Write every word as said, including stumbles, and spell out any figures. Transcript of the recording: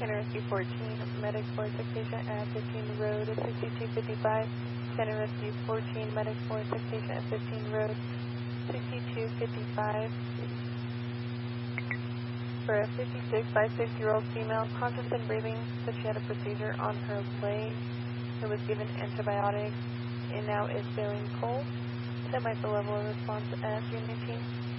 Center Rescue fourteen, medic for a sick patient at fifteen Road sixty-two fifty-five. Center Rescue fourteen, medic for a sick patient at fifteen Road sixty-two fifty-five. For a fifty-six by six-year-old female, conscious and breathing, said she had a procedure on her leg. It was given antibiotics and now is feeling cold. Set by the level of response at three nineteen.